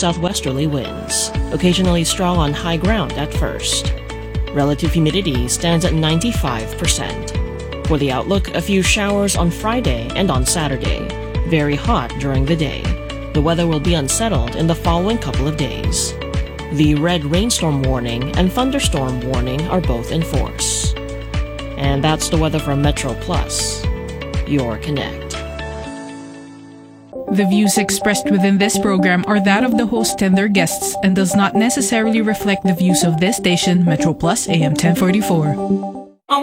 southwesterly winds, occasionally strong on high ground at first. Relative humidity stands at 95%. For the outlook, a few showers on Friday and on Saturday. Very hot during the day. The weather will be unsettled in the following couple of days. The red rainstorm warning and thunderstorm warning are both in force. And that's the weather from Metro Plus, your Connect. The views expressed within this program are that of the host and their guests and does not necessarily reflect the views of this station, Metro Plus AM 1044.